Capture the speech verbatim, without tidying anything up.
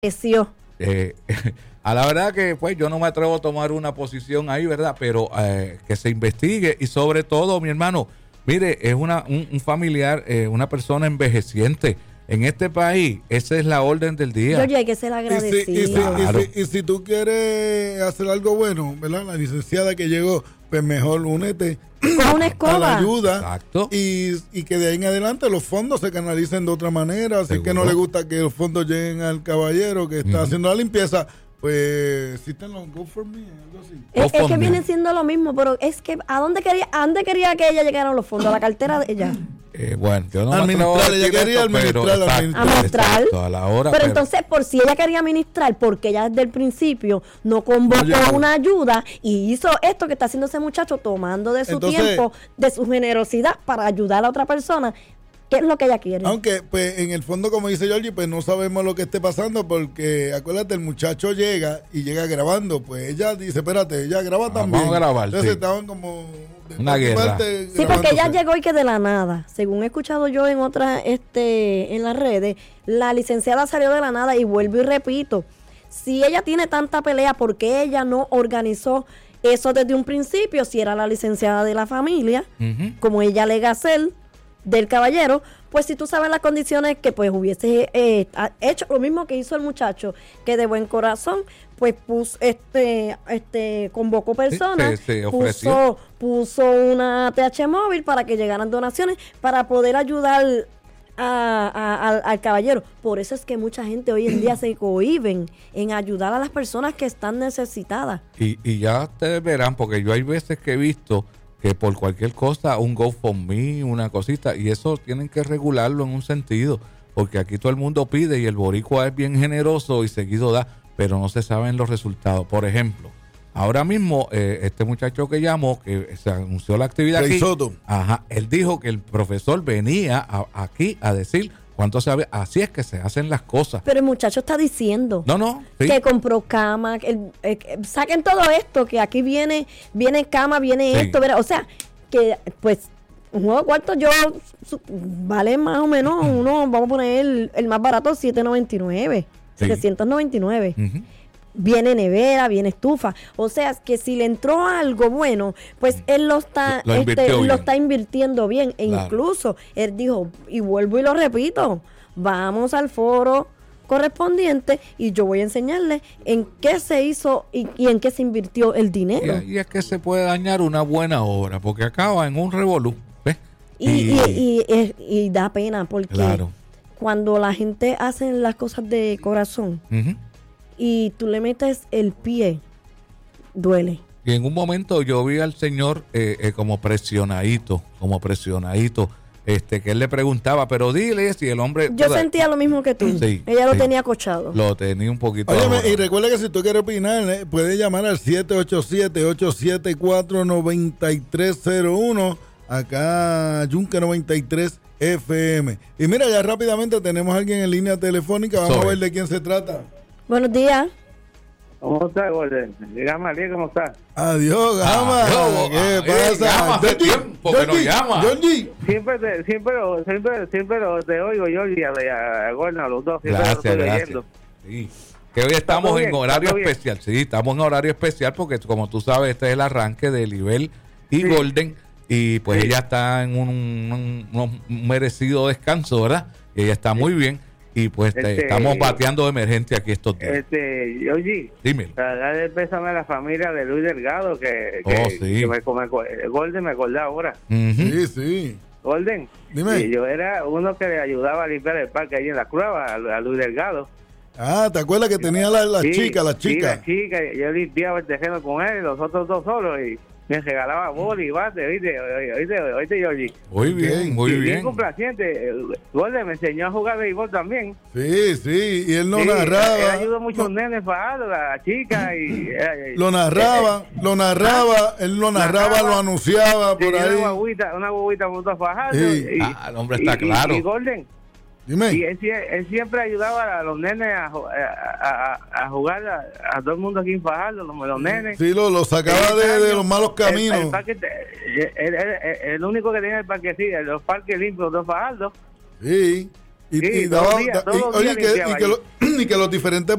Creció. Eh, a la verdad que pues yo no me atrevo a tomar una posición ahí, ¿verdad? Pero eh, que se investigue y sobre todo, mi hermano, mire, es una un, un familiar, eh, una persona envejeciente. En este país, esa es la orden del día. Georgie, hay que ser agradecido. Y si, y, si, Claro. y, si, y si tú quieres hacer algo bueno, ¿verdad? La licenciada que llegó, pues mejor únete Con una escoba. a la ayuda. Exacto. Y, y que de ahí en adelante los fondos se canalicen de otra manera. Así Seguro. que no le gusta que los fondos lleguen al caballero que está Ujú. haciendo la limpieza. Pues existen los Go For Me, algo así. Es, es que GoFundMe. viene siendo lo mismo, pero es que ¿a dónde quería, a dónde quería que ella llegaran los fondos? A la cartera de ella. Eh, bueno, yo no me atrevo a Administrar, ella decir quería esto, pero administrar, exacto, administrar. Administrar. exacto, a la hora. Pero entonces, por si ella quería administrar, porque ella desde el principio no convocó No llegó. una ayuda y hizo esto que está haciendo ese muchacho, tomando de su Entonces- tiempo, de su generosidad para ayudar a otra persona, ¿qué es lo que ella quiere? Aunque, pues, en el fondo, como dice Georgie, pues no sabemos lo que esté pasando porque, acuérdate, el muchacho llega y llega grabando. Pues ella dice, espérate, ella graba Ah, también. vamos a grabar, Entonces sí. estaban como... de Una parte y guerra. parte Sí, porque ella grabándose. llegó y que de la nada, según he escuchado yo en otras, este, en las redes, la licenciada salió de la nada y vuelvo y repito, si ella tiene tanta pelea, ¿por qué ella no organizó eso desde un principio? Si era la licenciada de la familia, Ujú. como ella alega ser del caballero, pues si tú sabes las condiciones que pues hubiese eh, ha- hecho lo mismo que hizo el muchacho, que de buen corazón, pues puso, este, este, convocó personas, se- se ofreció. puso, puso una T H móvil para que llegaran donaciones para poder ayudar a- a- al, al caballero. Por eso es que mucha gente hoy en día se cohíben en ayudar a las personas que están necesitadas. Y, y ya ustedes verán, porque yo hay veces que he visto que por cualquier cosa, un GoFundMe, una cosita, y eso tienen que regularlo en un sentido, porque aquí todo el mundo pide y el boricua es bien generoso y seguido da, pero no se saben los resultados. Por ejemplo, ahora mismo, eh, este muchacho que llamó, que se anunció la actividad Rey aquí, Soto. ajá, él dijo que el profesor venía a- aquí a decir cuánto sabe, así es que se hacen las cosas. Pero el muchacho está diciendo No, no, sí. que compró cama, que el- eh, que saquen todo esto, que aquí viene, viene cama, viene Sí. esto, ¿verdad? O sea, que pues un juego de cuarto yo su- vale más o menos uno, vamos a poner el, el más barato, siete noventa y nueve, Sí. setecientos noventa y nueve. Ujú. Viene nevera, viene estufa. O sea, es que si le entró algo bueno, pues él lo está, Lo- lo este, invirtió lo bien. está invirtiendo bien. E Claro. incluso él dijo, y vuelvo y lo repito, vamos al foro correspondiente y yo voy a enseñarle en qué se hizo y, y en qué se invirtió el dinero. Y, y es que se puede dañar una buena obra, porque acaba en un revolú. ¿Ves? Y, y, y, y- y da pena porque Claro. cuando la gente hace las cosas de corazón Ujú. y tú le metes el pie, duele. Y en un momento yo vi al señor eh, eh, como presionadito, como presionadito, este, que él le preguntaba, pero dile si el hombre... Yo toda- sentía lo mismo que tú. Sí, Ella lo sí. tenía acochado. Lo tenía un poquito... Óyeme, ahora. y recuerda que si tú quieres opinar, eh, puedes llamar al siete ocho siete, ocho siete cuatro, nueve tres cero uno, acá Yunque noventa y tres F M. Y mira, ya rápidamente tenemos a alguien en línea telefónica, vamos Soy. a ver de quién se trata. Buenos días. ¿Cómo está, Gordon? Dígame, Ali, ¿cómo está? Adiós, Gama. Adiós, ¿Qué ah, eh, pasa? Gama, hace Georgie, tiempo que no Georgie, llama. Georgie. Siempre te, siempre, lo- siempre, siempre lo- te oigo yo y a, a, a Gordon, a los dos. Siempre Gracias, lo estoy gracias. oyendo. Sí. Que hoy estamos todo en bien, horario está todo bien. especial. Sí, estamos en horario especial porque, como tú sabes, este es el arranque de Libel y Sí. Golden. Y pues Sí. ella está en un, un- un- un merecido descanso, ¿verdad? Y ella está muy bien. Y pues te- Este- estamos bateando de emergencia aquí estos días. Este, oye, Dímelo. darle el pésame a la familia de Luis Delgado, que, que, Oh, sí. que me, me, Golden me acordé ahora. Ujú. Sí, sí. Golden, Dime. y yo era uno que le ayudaba a limpiar el parque ahí en la cueva, a, a Luis Delgado. Ah, ¿te acuerdas que tenía la, la Sí, chica, la sí, chica? la chica, yo limpiaba el terreno con él y los otros dos solos y me regalaba bola y bate, ¿viste? ¿Oíste, oíste, Georgie? Muy bien, muy Y bien. complaciente. Golden me enseñó a jugar béisbol también. Sí, sí, y él lo Sí, narraba. Él ayudó a muchos nenes para la chica y... eh, Lo narraba, lo narraba, él lo narraba, Narraba. lo anunciaba por tenía ahí. Una guaguita, una guaguita montó a Fajardo. Sí. y- Ah, el hombre está y- y- claro. Y Golden, y Dime. él, sie- él siempre ayudaba a los nenes a, ju- a, a- a jugar a, a todo el mundo aquí en Fajardo, los, los nenes. Sí, lo, lo sacaba de, de los malos El- caminos. El, parque te- el, el- el- el único que tenía el parque, sí, los parques limpios de Fajardo. Sí. Y, Sí, y dos daba- días, da- todos y- los oye, días que, limpiaba y, que ahí. lo- y que los diferentes